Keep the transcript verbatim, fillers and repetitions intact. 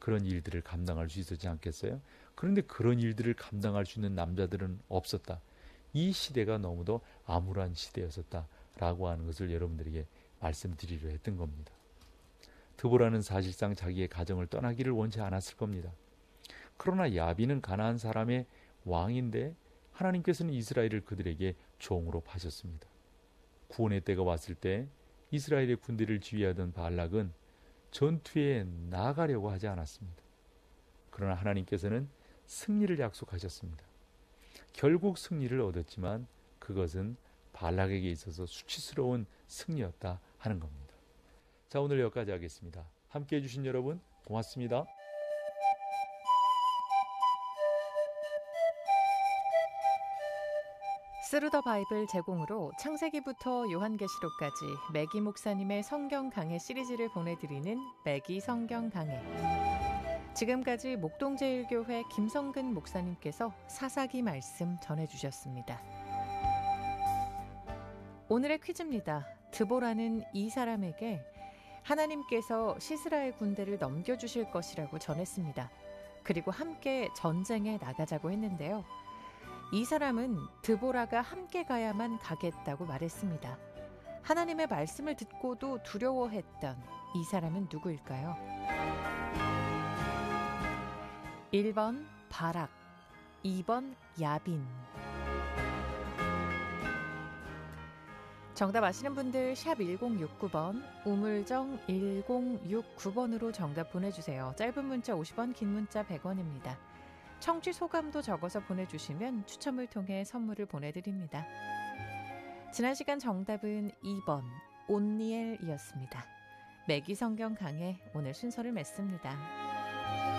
그런 일들을 감당할 수 있었지 않겠어요? 그런데 그런 일들을 감당할 수 있는 남자들은 없었다. 이 시대가 너무도 암울한 시대였었다라고 하는 것을 여러분들에게 말씀드리려 했던 겁니다. 드보라는 사실상 자기의 가정을 떠나기를 원치 않았을 겁니다. 그러나 야빈은 가나안 사람의 왕인데 하나님께서는 이스라엘을 그들에게 종으로 파셨습니다. 구원의 때가 왔을 때 이스라엘의 군대를 지휘하던 발락은 전투에 나가려고 하지 않았습니다. 그러나 하나님께서는 승리를 약속하셨습니다. 결국 승리를 얻었지만 그것은 발락에게 있어서 수치스러운 승리였다 하는 겁니다. 자, 오늘 여기까지 하겠습니다. 함께해 주신 여러분 고맙습니다. 스루더 바이블 제공으로 창세기부터 요한계시록까지 매기 목사님의 성경 강해 시리즈를 보내드리는 매기 성경 강해. 지금까지 목동제일교회 김성근 목사님께서 사사기 말씀 전해주셨습니다. 오늘의 퀴즈입니다. 드보라는 이 사람에게 하나님께서 시스라의 군대를 넘겨주실 것이라고 전했습니다. 그리고 함께 전쟁에 나가자고 했는데요. 이 사람은 드보라가 함께 가야만 가겠다고 말했습니다. 하나님의 말씀을 듣고도 두려워했던 이 사람은 누구일까요? 일 번 바락, 이 번 야빈. 정답 아시는 분들 샵 일공육구 번, 우물정 일공육구 번으로 정답 보내주세요. 짧은 문자 오십 원, 긴 문자 백 원입니다. 청취 소감도 적어서 보내주시면 추첨을 통해 선물을 보내드립니다. 지난 시간 정답은 이 번 온니엘이었습니다. 매기 성경 강해 오늘 순서를 맺습니다.